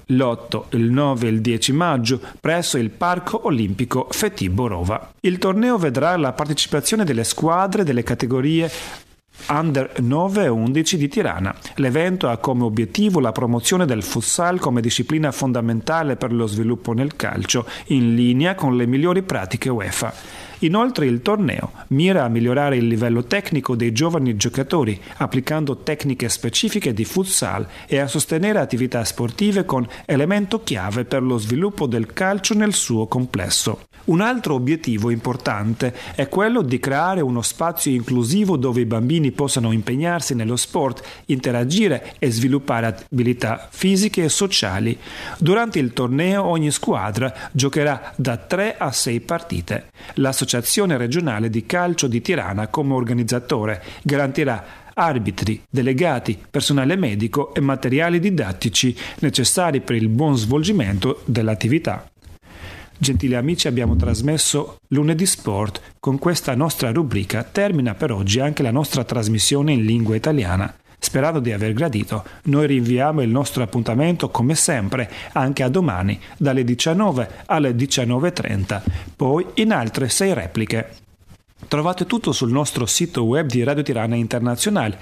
l'8, il 9 e il 10 maggio presso il Parco Olimpico Fetibo Rova. Il torneo vedrà la partecipazione delle squadre delle categorie Under 9 e 11 di Tirana. L'evento ha come obiettivo la promozione del futsal come disciplina fondamentale per lo sviluppo nel calcio, in linea con le migliori pratiche UEFA. Inoltre il torneo mira a migliorare il livello tecnico dei giovani giocatori, applicando tecniche specifiche di futsal e a sostenere attività sportive con elemento chiave per lo sviluppo del calcio nel suo complesso. Un altro obiettivo importante è quello di creare uno spazio inclusivo dove i bambini possano impegnarsi nello sport, interagire e sviluppare abilità fisiche e sociali. Durante il torneo ogni squadra giocherà da 3 a 6 partite. L'Associazione regionale di calcio di Tirana, come organizzatore, garantirà arbitri, delegati, personale medico e materiali didattici necessari per il buon svolgimento dell'attività. Gentili amici, abbiamo trasmesso Lunedì Sport. Con questa nostra rubrica termina per oggi anche la nostra trasmissione in lingua italiana. Sperando di aver gradito, noi rinviamo il nostro appuntamento come sempre anche a domani dalle 19 alle 19:30, poi in altre 6 repliche. Trovate tutto sul nostro sito web di Radio Tirana Internazionale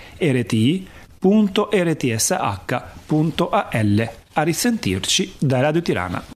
rti.rtsh.al. A risentirci da Radio Tirana.